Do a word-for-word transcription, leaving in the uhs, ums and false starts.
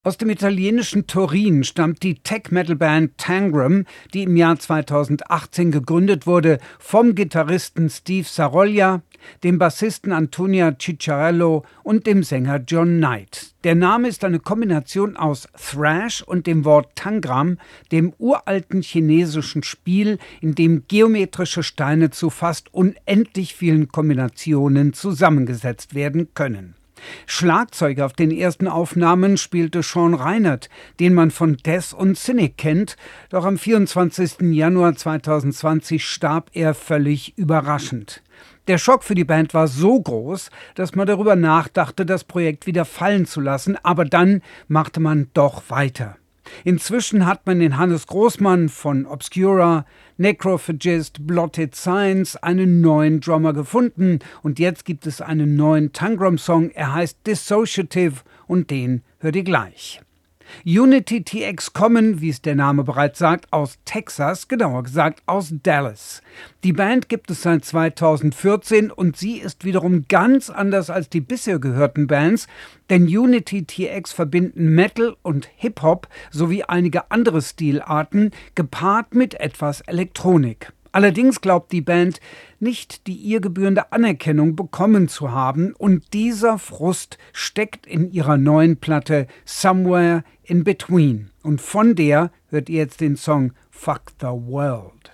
Aus dem italienischen Turin stammt die Tech-Metal-Band Tangram, die im Jahr zweitausendachtzehn gegründet wurde vom Gitarristen Steve Saroglia, dem Bassisten Antonia Ciccarello und dem Sänger John Knight. Der Name ist eine Kombination aus Thrash und dem Wort Tangram, dem uralten chinesischen Spiel, in dem geometrische Steine zu fast unendlich vielen Kombinationen zusammengesetzt werden können. Schlagzeuger auf den ersten Aufnahmen spielte Sean Reinert, den man von Death und Cynic kennt, doch am vierundzwanzigsten Januar zweitausendzwanzig starb er völlig überraschend. Der Schock für die Band war so groß, dass man darüber nachdachte, das Projekt wieder fallen zu lassen, aber dann machte man doch weiter. Inzwischen hat man in Hannes Großmann von Obscura, Necrophagist, Blotted Science einen neuen Drummer gefunden und jetzt gibt es einen neuen Tangram-Song, er heißt Dissociative und den hört ihr gleich. Unity T X kommen, wie es der Name bereits sagt, aus Texas, genauer gesagt aus Dallas. Die Band gibt es seit zweitausendvierzehn und sie ist wiederum ganz anders als die bisher gehörten Bands, denn Unity T X verbinden Metal und Hip-Hop sowie einige andere Stilarten, gepaart mit etwas Elektronik. Allerdings glaubt die Band nicht, die ihr gebührende Anerkennung bekommen zu haben und dieser Frust steckt in ihrer neuen Platte Somewhere in Between. Und von der hört ihr jetzt den Song Fuck the World.